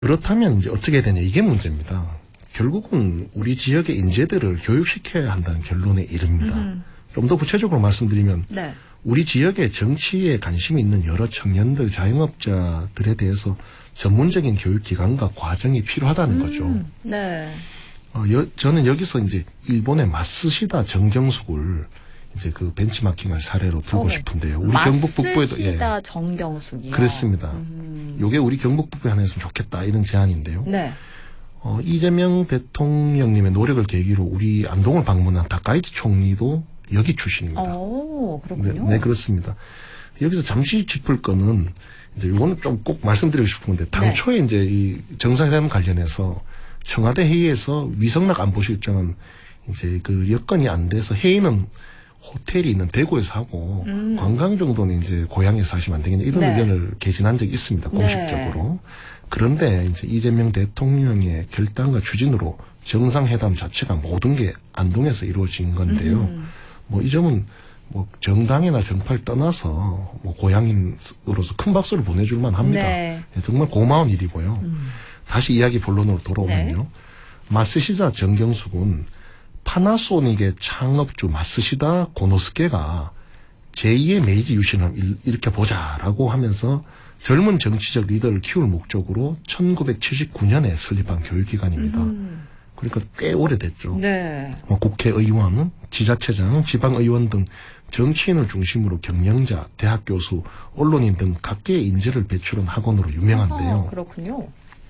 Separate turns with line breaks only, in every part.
그렇다면 이제 어떻게 되냐 이게 문제입니다. 결국은 우리 지역의 인재들을 교육시켜야 한다는 결론에 이릅니다. 좀 더 구체적으로 말씀드리면
네.
우리 지역의 정치에 관심이 있는 여러 청년들, 자영업자들에 대해서 전문적인 교육기관과 과정이 필요하다는 거죠.
네.
저는 여기서 이제 일본의 마쓰시다 정경숙을 이제 그 벤치마킹할 사례로 들고 싶은데요. 우리 경북 북부에도
마쓰시다 정경숙이요.
그렇습니다. 요게 우리 경북 북부에 하나 있으면 좋겠다 이런 제안인데요.
네.
이재명 대통령님의 노력을 계기로 우리 안동을 방문한 다카이치 총리도 여기 출신입니다.
오, 그렇군요.
네, 그렇습니다. 여기서 잠시 짚을 거는 이제 이거는 좀 꼭 말씀드리고 싶은데 당초에 이제 이 정상회담 관련해서 청와대 회의에서 위성락 안보실장은 이제 그 여건이 안 돼서 회의는 호텔이 있는 대구에서 하고 관광 정도는 이제 고향에서 하시면 안 되겠냐 이런 의견을 개진한 적이 있습니다. 공식적으로. 그런데 이제 이재명 대통령의 결단과 추진으로 정상회담 자체가 모든 게 안동에서 이루어진 건데요. 뭐 이 점은 뭐 정당이나 정파를 떠나서 뭐 고향인으로서 큰 박수를 보내줄만 합니다.
네.
정말 고마운 일이고요. 다시 이야기 본론으로 돌아오면요. 마쓰시다 정경숙은 파나소닉의 창업주 마쓰시다 고노스케가 제2의 메이지 유신을 일으켜보자라고 하면서 젊은 정치적 리더를 키울 목적으로 1979년에 설립한 교육기관입니다. 그러니까 꽤 오래됐죠.
네.
뭐 국회의원, 지자체장, 지방의원 등 정치인을 중심으로 경영자, 대학 교수, 언론인 등 각계의 인재를 배출한 학원으로 유명한데요.
그렇군요.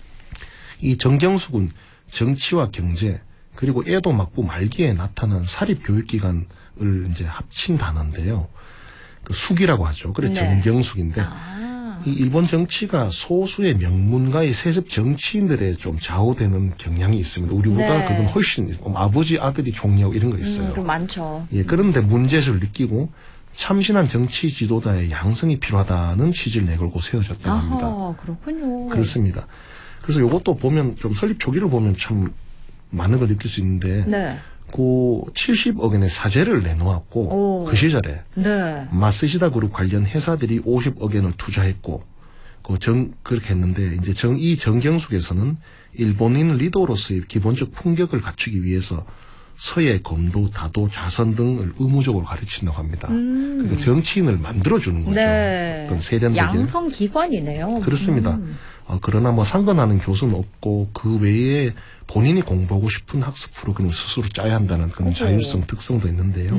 이 정경숙은 정치와 경제 그리고 애도 막부 말기에 나타난 사립교육기관을 이제 합친 단어인데요. 그 숙이라고 하죠. 그래서 정경숙인데 이 일본 정치가 소수의 명문가의 세습 정치인들에 좀 좌우되는 경향이 있습니다. 우리보다 그건 훨씬 아버지 아들이 총리하고 이런 거 있어요.
좀 많죠.
예, 그런데 문제를 느끼고 참신한 정치 지도자의 양성이 필요하다는 취지를 내걸고 세워졌다고 합니다.
그렇군요.
그렇습니다. 그래서 이것도 보면 좀 설립 초기를 보면 참 많은 걸 느낄 수 있는데 그 70억 원의 사재를 내놓았고 그 시절에 마쓰시다 그룹 관련 회사들이 50억 원을 투자했고 그렇게 했는데 이제 이 정경숙에서는 일본인 리더로서의 기본적 품격을 갖추기 위해서 서예, 검도, 다도, 자선 등을 의무적으로 가르친다고 합니다. 그러니까 정치인을 만들어주는 거죠. 어떤 세련되게.
양성기관이네요.
그렇습니다. 그러나 뭐 상관하는 교수는 없고 그 외에 본인이 공부하고 싶은 학습 프로그램을 스스로 짜야 한다는 그런 자율성 특성도 있는데요.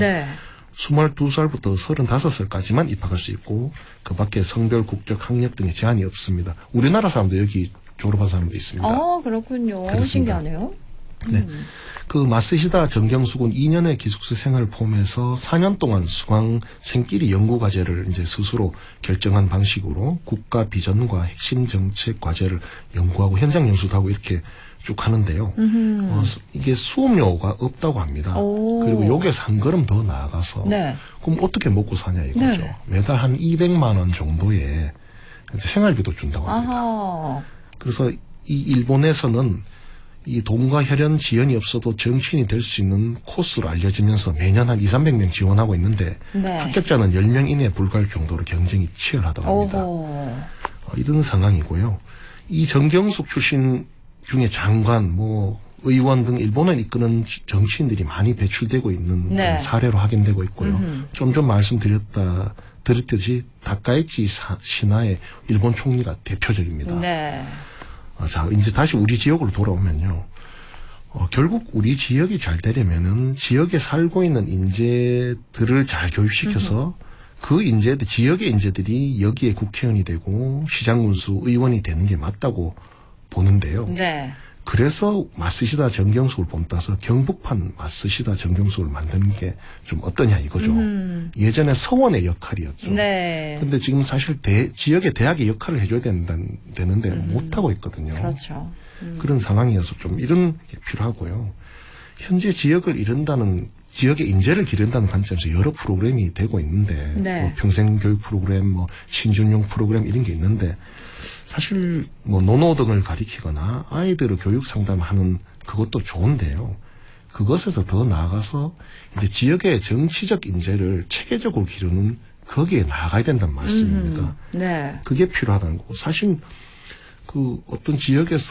22살부터 35살까지만 입학할 수 있고 그 밖에 성별, 국적, 학력 등의 제한이 없습니다. 우리나라 사람도 여기 졸업한 사람도 있습니다.
그렇군요.
그렇습니다.
신기하네요.
네. 그 마쓰시다 정경숙은 2년의 기숙사 생활을 포함해서 4년 동안 수강생끼리 연구과제를 이제 스스로 결정한 방식으로 국가 비전과 핵심 정책 과제를 연구하고 현장 연수도 하고 이렇게 쭉 하는데요. 이게 수업료가 없다고 합니다. 그리고 여기에서 한 걸음 더 나아가서 그럼 어떻게 먹고 사냐 이거죠. 매달 한 200만 원 정도의 생활비도 준다고 합니다. 그래서 이 일본에서는 이 돈과 혈연 지연이 없어도 정치인이 될 수 있는 코스로 알려지면서 매년 한 200~300명 지원하고 있는데 합격자는 10명 이내에 불과할 정도로 경쟁이 치열하다고 합니다. 이런 상황이고요. 이 정경숙 출신 중에 장관, 뭐 의원 등 일본을 이끄는 정치인들이 많이 배출되고 있는 사례로 확인되고 있고요. 좀 전 말씀드렸듯이 다카이치 신하의 일본 총리가 대표적입니다. 자, 이제 다시 우리 지역으로 돌아오면요. 결국 우리 지역이 잘 되려면은 지역에 살고 있는 인재들을 잘 교육시켜서 그 인재들, 지역의 인재들이 여기에 국회의원이 되고 시장 군수, 의원이 되는 게 맞다고 보는데요. 그래서 마쓰시다 정경숙을 본따서 경북판 마쓰시다 정경숙을 만드는 게 좀 어떠냐 이거죠. 예전에 서원의 역할이었죠. 근데 지금 사실 지역의 대학의 역할을 해줘야 되는데 못하고 있거든요. 그런 상황이어서 좀 이런 게 필요하고요. 현재 지역의 인재를 기른다는 관점에서 여러 프로그램이 되고 있는데 뭐 평생교육 프로그램, 뭐 신준용 프로그램 이런 게 있는데 사실 뭐 노노 등을 가리키거나 아이들을 교육 상담하는 그것도 좋은데요. 그것에서 더 나아가서 이제 지역의 정치적 인재를 체계적으로 기르는 거기에 나아가야 된다는 말씀입니다. 그게 필요하다는 거고 사실 그 어떤 지역에서